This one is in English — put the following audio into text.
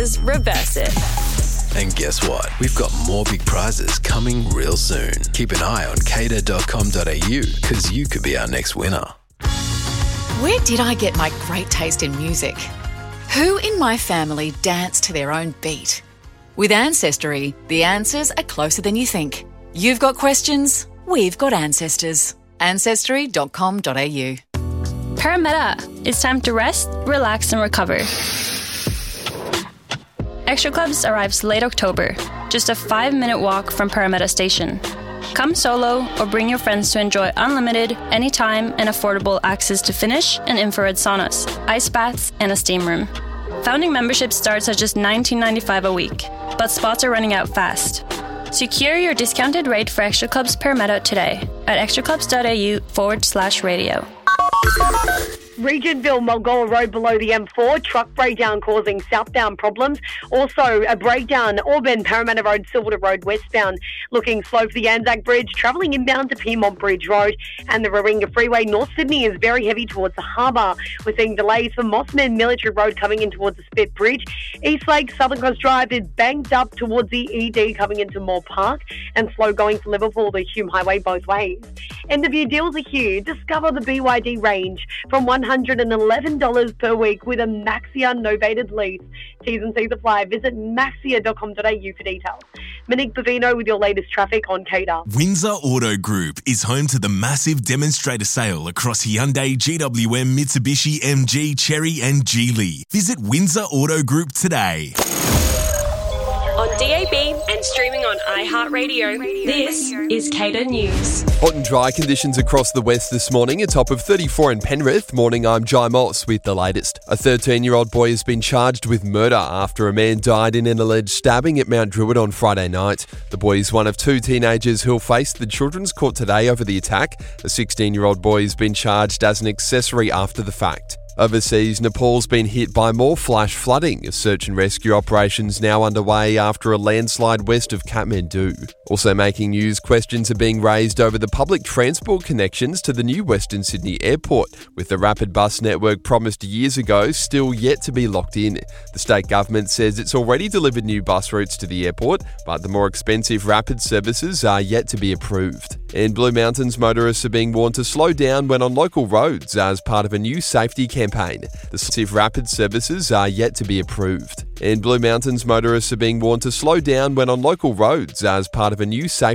Cater's Reverse It. And guess what? We've got more big prizes coming real soon. Keep an eye on cater.com.au because you could be our next winner. Where did I get my great taste in music? Who in my family danced to their own beat? With Ancestry, the answers are closer than you think. You've got questions, we've got ancestors. Ancestry.com.au. Parameta, it's time to rest, relax and recover. Extra Clubs arrives late October, just a 5-minute walk from Parameta Station. Come solo or bring your friends to enjoy unlimited, anytime and affordable access to Finnish and infrared saunas, ice baths and a steam room. Founding membership starts at just $19.95 a week, but spots are running out fast. Secure your discounted rate for Extra Clubs Parameta today at extraclubs.au/radio. Regentville, Mulgoa Road below the M4, truck breakdown causing southbound problems. Also, a breakdown, Auburn, Parramatta Road, Silverton Road, westbound, looking slow for the Anzac Bridge, travelling inbound to Piedmont Bridge Road, and the Warringah Freeway. North Sydney is very heavy towards the harbour. We're seeing delays for Mossman Military Road coming in towards the Spit Bridge. Eastlake, Southern Cross Drive is banked up towards the ED coming into Moore Park, and slow going for Liverpool, the Hume Highway both ways. End of year deals are here. Discover the BYD range from $111 per week with a Maxia novated lease. T's and C's apply. Visit maxia.com.au for details. Monique Bavino with your latest traffic on Cater. Windsor Auto Group is home to the massive demonstrator sale across Hyundai, GWM, Mitsubishi, MG, Chery and Geely. Visit Windsor Auto Group today. On DAB and streaming on iHeartRadio, this is Cater News. Hot and dry conditions across the west this morning, a top of 34 in Penrith. Morning, I'm Jai Moss with the latest. A 13-year-old boy has been charged with murder after a man died in an alleged stabbing at Mount Druitt on Friday night. The boy is one of 2 teenagers who'll face the Children's Court today over the attack. A 16-year-old boy has been charged as an accessory after the fact. Overseas, Nepal's been hit by more flash flooding. A search and rescue operation's now underway after a landslide west of Kathmandu. Also making news, questions are being raised over the public transport connections to the new Western Sydney airport, with the rapid bus network promised years ago still yet to be locked in. The state government says it's already delivered new bus routes to the airport, but the more expensive rapid services are yet to be approved. In Blue Mountains, motorists are being warned to slow down when on local roads as part of a new safety campaign. The rapid services are yet to be approved. In Blue Mountains, motorists are being warned to slow down when on local roads as part of a new safety